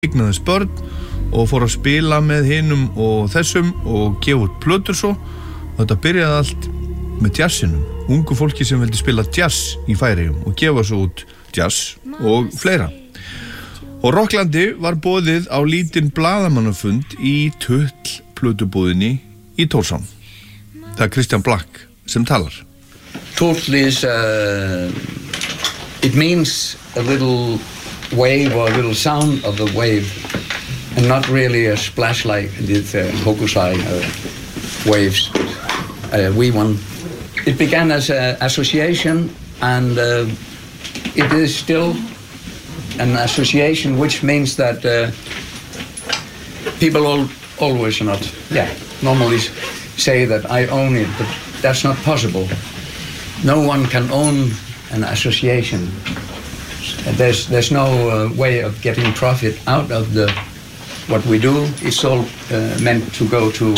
eignaðist börn og fór að spila með hinum og þessum og gefa út plötur svo. Þetta byrjaði allt með jazzinum, ungu fólki sem vildi spila jazz í Færeyjum og gefa svo út jazz og fleira. Og Rocklandi var boðið á lítinn blaðamannafund í Tull plötubúðinni í Tórshavn. Það er Kristján Black sem talar. Tull is, it means a little wave or a little sound of the wave, and not really a splash like the Hokusai waves. It began as an association, and it is still an association, which means that people always normally say that I own it, but that's not possible. No one can own an association. There's no way of getting profit out of what we do. It's all meant to go to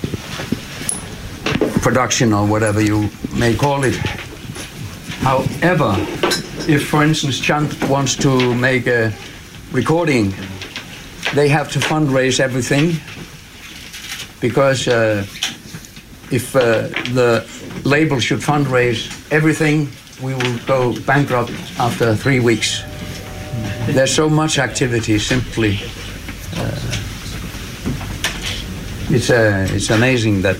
production or whatever you may call it. However, if, for instance, Chant wants to make a recording, they have to fundraise everything, because if the label should fundraise everything, we will go bankrupt after 3 weeks. There's so much activity, simply. It's amazing that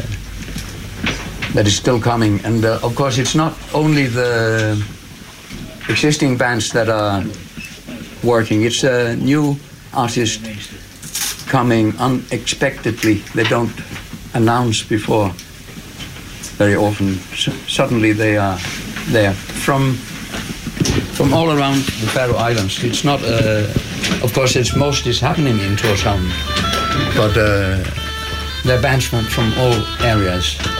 it's still coming. And of course, it's not only the existing bands that are working. It's a new artist coming unexpectedly. They don't announce before very often. Suddenly they are there from all around the Faroe Islands. It's not, of course, most is happening in Tórshavn, but there are bands from all areas.